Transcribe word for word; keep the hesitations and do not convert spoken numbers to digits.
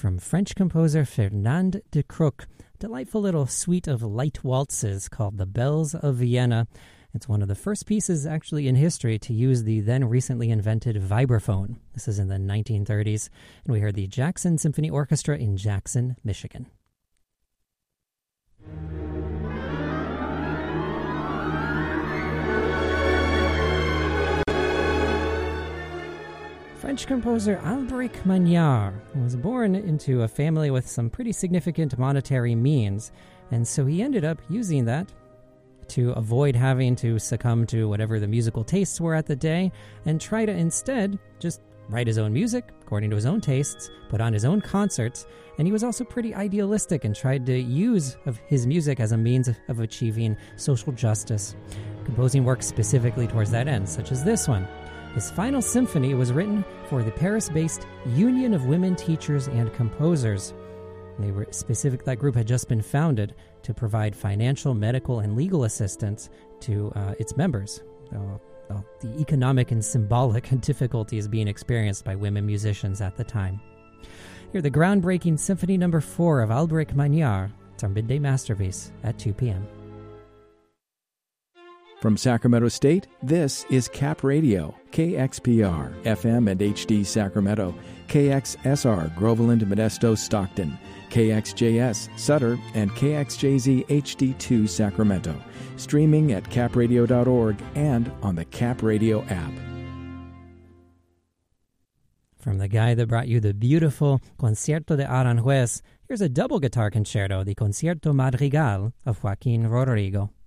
from French composer Fernand de Crook, delightful little suite of light waltzes called The Bells of Vienna. It's one of the first pieces actually in history to use the then recently invented vibraphone. This is in the nineteen thirties, and we heard the Jackson Symphony Orchestra in Jackson, Michigan. French composer Alberic Magnard was born into a family with some pretty significant monetary means, and so he ended up using that to avoid having to succumb to whatever the musical tastes were at the day and try to instead just write his own music according to his own tastes, put on his own concerts, and he was also pretty idealistic and tried to use of his music as a means of, of achieving social justice, composing works specifically towards that end, such as this one. His final symphony was written for the Paris-based Union of Women Teachers and Composers. They were specific. That group had just been founded to provide financial, medical, and legal assistance to uh, its members. Uh, uh, the economic and symbolic difficulties being experienced by women musicians at the time. Here, the groundbreaking Symphony Number Four of Alberic Magnard. It's our midday masterpiece at two p.m. From Sacramento State, this is Cap Radio, K X P R, F M and H D Sacramento, K X S R, Groveland, Modesto, Stockton, K X J S, Sutter, and K X J Z H D two Sacramento. Streaming at cap radio dot org and on the Cap Radio app. From the guy that brought you the beautiful Concierto de Aranjuez, here's a double guitar concerto, the Concierto Madrigal of Joaquin Rodrigo.